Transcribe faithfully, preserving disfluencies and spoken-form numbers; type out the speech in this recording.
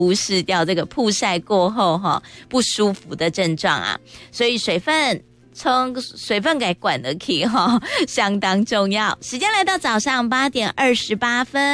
忽视掉这个曝晒过后哈不舒服的症状啊，所以水分从水分给管得起哈，相当重要。时间来到早上八点二十八分。